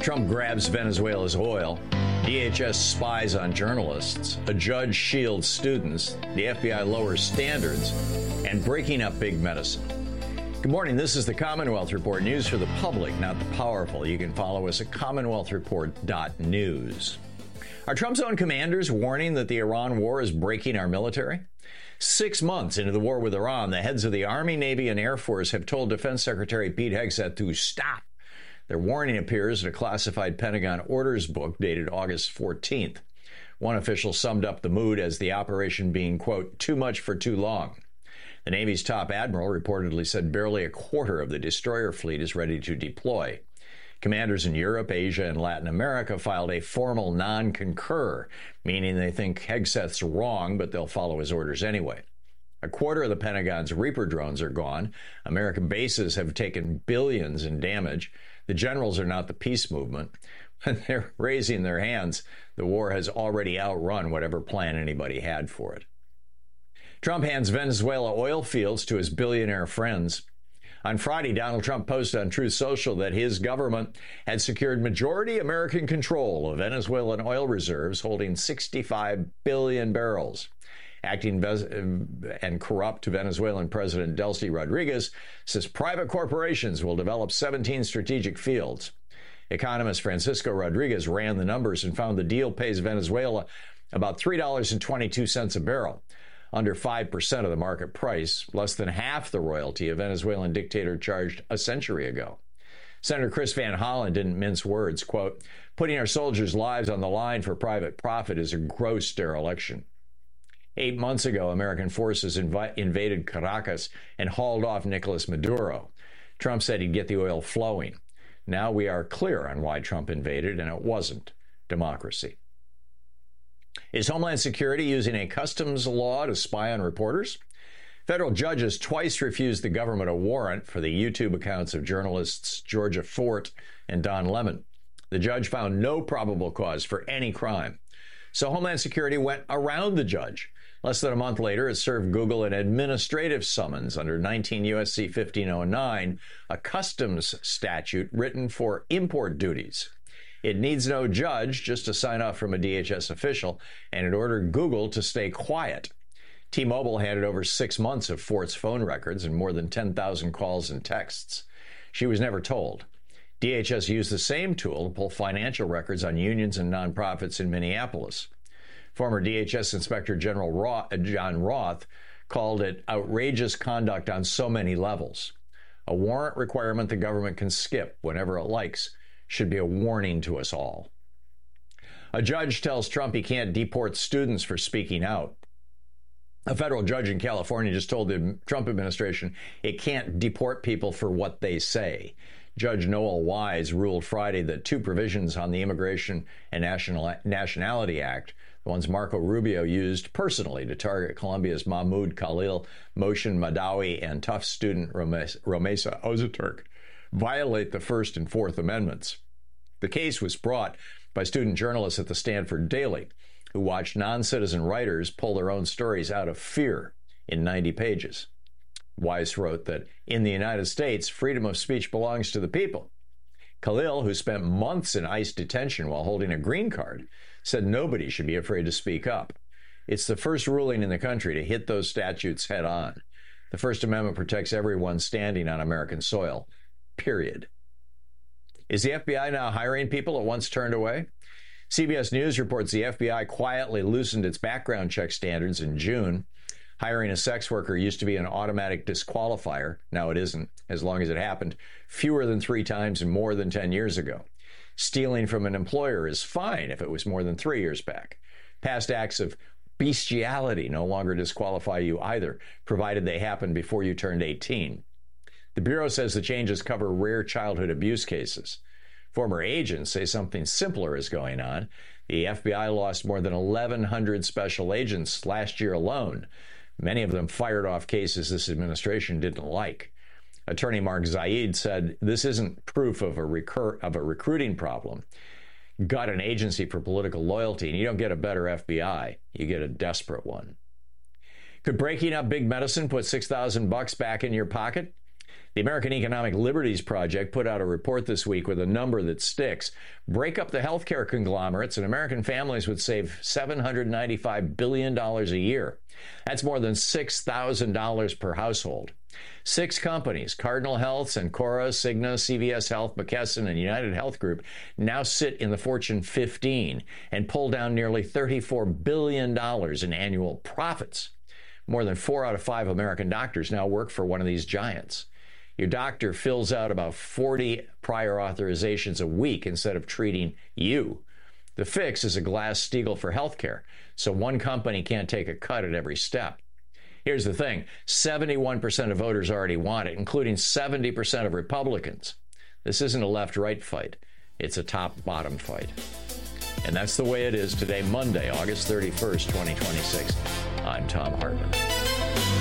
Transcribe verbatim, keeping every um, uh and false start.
Trump grabs Venezuela's oil. D H S spies on journalists. A judge shields students. The F B I lowers standards. And breaking up big medicine. Good morning. This is the Commonwealth Report, news for the public, not the powerful. You can follow us at commonwealth report dot news. Are Trump's own commanders warning that the Iran war is breaking our military? Six months into the war with Iran, the heads of the Army, Navy, and Air Force have told Defense Secretary Pete Hegseth to stop. Their warning appears in a classified Pentagon orders book dated August fourteenth. One official summed up the mood as the operation being, quote, too much for too long. The Navy's top admiral reportedly said barely a quarter of the destroyer fleet is ready to deploy. Commanders in Europe, Asia, and Latin America filed a formal non-concur, meaning they think Hegseth's wrong, but they'll follow his orders anyway. A quarter of the Pentagon's Reaper drones are gone. American bases have taken billions in damage. The generals are not the peace movement. When they're raising their hands, the war has already outrun whatever plan anybody had for it. Trump hands Venezuela oil fields to his billionaire friends. On Friday, Donald Trump posted on Truth Social that his government had secured majority American control of Venezuelan oil reserves holding sixty-five billion barrels. Acting and corrupt Venezuelan President Delcy Rodriguez says private corporations will develop seventeen strategic fields. Economist Francisco Rodriguez ran the numbers and found the deal pays Venezuela about three dollars and twenty-two cents a barrel, under five percent of the market price, less than half the royalty a Venezuelan dictator charged a century ago. Senator Chris Van Hollen didn't mince words, quote, putting our soldiers' lives on the line for private profit is a gross dereliction. Eight months ago, American forces inv- invaded Caracas and hauled off Nicolas Maduro. Trump said he'd get the oil flowing. Now we are clear on why Trump invaded, and it wasn't democracy. Is Homeland Security using a customs law to spy on reporters? Federal judges twice refused the government a warrant for the YouTube accounts of journalists Georgia Fort and Don Lemon. The judge found no probable cause for any crime. So Homeland Security went around the judge. Less than a month later, it served Google an administrative summons under nineteen U S C fifteen oh nine, a customs statute written for import duties. It needs no judge, just a sign-off from a D H S official, and it ordered Google to stay quiet. T-Mobile handed over six months of Fort's phone records and more than ten thousand calls and texts. She was never told. D H S used the same tool to pull financial records on unions and nonprofits in Minneapolis. Former D H S Inspector General Roth, John Roth called it outrageous conduct on so many levels. A warrant requirement the government can skip whenever it likes should be a warning to us all. A judge tells Trump he can't deport students for speaking out. A federal judge in California just told the Trump administration it can't deport people for what they say. Judge Noel Wise ruled Friday that two provisions on the Immigration and National, Nationality Act, the ones Marco Rubio used personally to target Colombia's Mahmoud Khalil, Mohsen Madawi, and Tufts student Romesa Ozaturk, violate the First and Fourth Amendments. The case was brought by student journalists at the Stanford Daily, who watched non-citizen writers pull their own stories out of fear in ninety pages. Weiss wrote that in the United States, freedom of speech belongs to the people. Khalil, who spent months in ICE detention while holding a green card, said nobody should be afraid to speak up. It's the first ruling in the country to hit those statutes head on. The First Amendment protects everyone standing on American soil, period. Is the F B I now hiring people it once turned away? C B S News reports the F B I quietly loosened its background check standards in June. Hiring a sex worker used to be an automatic disqualifier. Now it isn't, as long as it happened fewer than three times and more than ten years ago. Stealing from an employer is fine if it was more than three years back. Past acts of bestiality no longer disqualify you either, provided they happened before you turned eighteen. The Bureau says the changes cover rare childhood abuse cases. Former agents say something simpler is going on. The F B I lost more than eleven hundred special agents last year alone. Many of them fired off cases this administration didn't like. Attorney Mark Zaid said this isn't proof of a, recur- of a recruiting problem. Got an agency for political loyalty, and you don't get a better F B I. You get a desperate one. Could breaking up big medicine put six thousand bucks back in your pocket? The American Economic Liberties Project put out a report this week with a number that sticks. Break up the healthcare conglomerates and American families would save seven hundred ninety-five billion dollars a year. That's more than six thousand dollars per household. Six companies, Cardinal Health, Cencora, Cigna, C V S Health, McKesson, and United Health Group, now sit in the Fortune fifteen and pull down nearly thirty-four billion dollars in annual profits. More than four out of five American doctors now work for one of these giants. Your doctor fills out about forty prior authorizations a week instead of treating you. The fix is a Glass-Steagall for healthcare, so one company can't take a cut at every step. Here's the thing, seventy-one percent of voters already want it, including seventy percent of Republicans. This isn't a left-right fight. It's a top-bottom fight. And that's the way it is today, Monday, August thirty-first, twenty twenty-six. I'm Thom Hartmann.